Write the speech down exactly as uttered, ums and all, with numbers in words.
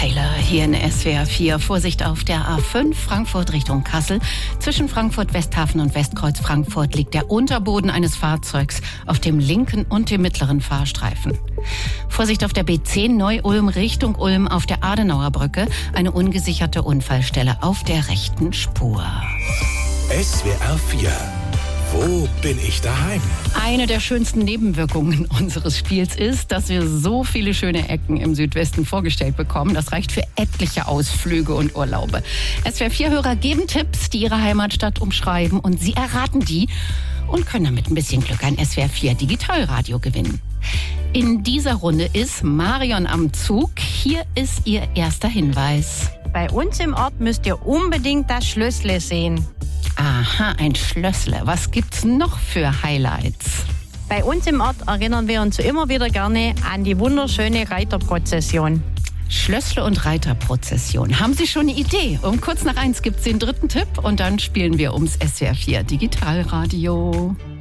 Taylor hier in S W R vier. Vorsicht auf der A fünf Frankfurt Richtung Kassel. Zwischen Frankfurt Westhafen und Westkreuz Frankfurt liegt der Unterboden eines Fahrzeugs auf dem linken und dem mittleren Fahrstreifen. Vorsicht auf der B zehn Neu-Ulm Richtung Ulm auf der Adenauer Brücke. Eine ungesicherte Unfallstelle auf der rechten Spur. S W R vier. Wo bin ich daheim? Eine der schönsten Nebenwirkungen unseres Spiels ist, dass wir so viele schöne Ecken im Südwesten vorgestellt bekommen. Das reicht für etliche Ausflüge und Urlaube. S W R vier-Hörer geben Tipps, die ihre Heimatstadt umschreiben, und sie erraten die und können damit ein bisschen Glück ein S W R vier Digitalradio gewinnen. In dieser Runde ist Marion am Zug. Hier ist ihr erster Hinweis. Bei uns im Ort müsst ihr unbedingt das Schlössle sehen. Aha, ein Schlössle. Was gibt's noch für Highlights? Bei uns im Ort erinnern wir uns immer wieder gerne an die wunderschöne Reiterprozession. Schlössle und Reiterprozession. Haben Sie schon eine Idee? Um kurz nach eins gibt's den dritten Tipp und dann spielen wir ums S W R vier Digitalradio.